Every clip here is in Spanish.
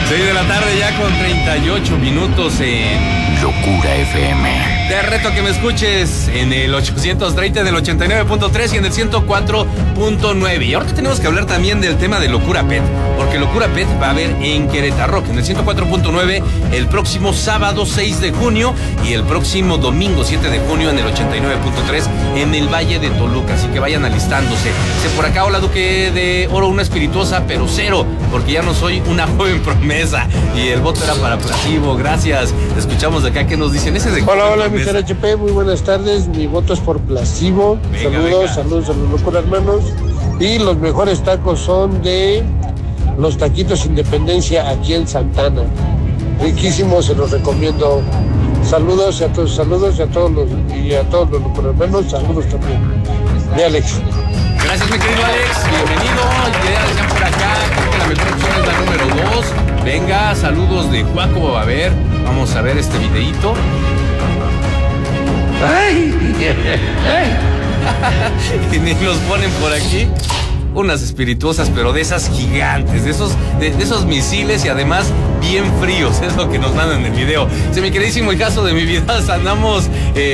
6 de la tarde ya con 38 minutos en Locura FM. Te reto que me escuches en el 830 del 89.3 y en el 104.9. Y ahorita tenemos que hablar también del tema de Locura Pet, porque Locura Pet va a haber en Querétaro Rock, en el 104.9 el próximo sábado 6 de junio y el próximo domingo 7 de junio en el 89.3 en el Valle de Toluca. Así que vayan alistándose. Dice por acá, hola Duque de Oro, una espirituosa pero cero, porque ya no soy una joven promesa. Y el voto era para Placebo, gracias. Escuchamos de acá que nos dicen ese de... Hola, mi HP, muy buenas tardes. Mi voto es por Placebo. Saludos a los Locura hermanos. Y los mejores tacos son de los Taquitos Independencia aquí en Santana. Riquísimos, se los recomiendo. Saludos y a todos los Locura hermanos. Saludos también. De Alex. Gracias, mi querido Alex, bienvenido. Ya decían por acá, creo que la mejor opción es la número 2. Venga, saludos de Juaco. A ver, vamos a ver este videíto. ¡Ay! Y ni nos ponen por aquí unas espirituosas, pero de esas gigantes, de esos misiles y además bien fríos, es lo que nos mandan en el video. Mi queridísimo hijazo de mi vida, andamos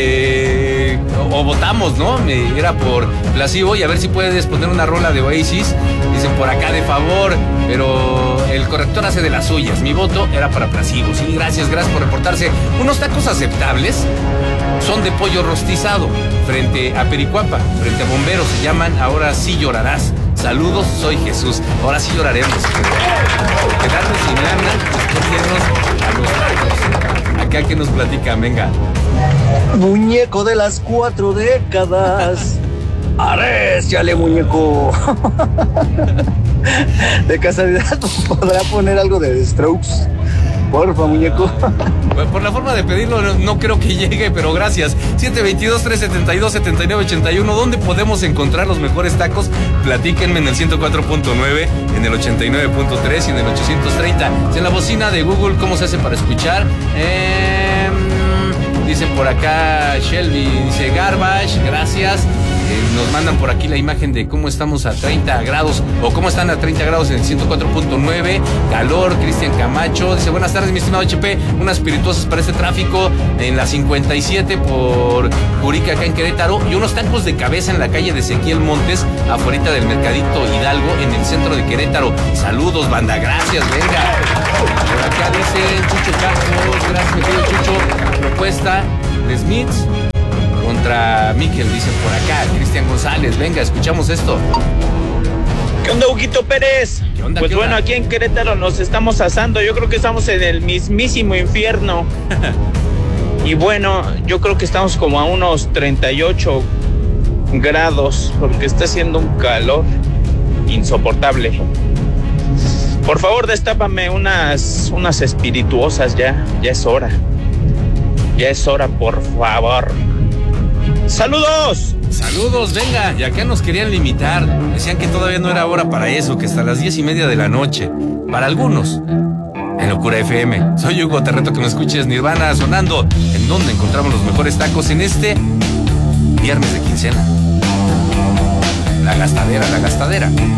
o votamos, ¿no? Era por Placebo y a ver si puedes poner una rola de Oasis. Dicen por acá de favor, pero el corrector hace de las suyas. Mi voto era para Placebo. Sí, gracias por reportarse. Unos tacos aceptables son de pollo rostizado frente a Pericuapa, frente a Bomberos, se llaman Ahora sí llorarás. Saludos, soy Jesús. Ahora sí lloraremos. Quedarnos sin lana, escondernos a los tacos. Acá que nos platican, venga. Muñeco de las 4 décadas. ¡Arréciale, muñeco! De casualidad, ¿podrá poner algo de The Strokes? Porfa, muñeco. Por la forma de pedirlo, no creo que llegue, pero gracias. 722-372-7981. ¿Dónde podemos encontrar los mejores tacos? Platíquenme en el 104.9, en el 89.3 y en el 830. En la bocina de Google, ¿cómo se hace para escuchar? Dicen por acá, Shelby, dice Garbage, gracias. Nos mandan por aquí la imagen de cómo estamos a 30 grados o cómo están a 30 grados en el 104.9. Calor, Cristian Camacho dice buenas tardes, mi estimado HP, unas espirituosas para este tráfico en la 57 por Jurica acá en Querétaro y unos tacos de cabeza en la calle de Ezequiel Montes, afuera del Mercadito Hidalgo en el centro de Querétaro. Saludos, banda, gracias, venga. Por acá dice Chucho Carlos, gracias, mi querido Chucho. Propuesta de Smiths contra Miquel, dicen por acá. Cristian González, venga, escuchamos esto. ¿Qué onda, Huguito Pérez? ¿Qué onda? Pues bueno, aquí en Querétaro nos estamos asando. Yo creo que estamos en el mismísimo infierno. Y bueno, yo creo que estamos como a unos 38 grados, porque está haciendo un calor insoportable. Por favor, destápame unas espirituosas ya es hora. Ya es hora, por favor. ¡Saludos! Saludos, venga, y acá nos querían limitar. Decían que todavía no era hora para eso, que hasta las 10:30 de la noche. Para algunos, en Locura FM. Soy Hugo, te reto que me escuches Nirvana sonando. ¿En dónde encontramos los mejores tacos en este viernes de quincena? La Gastadera.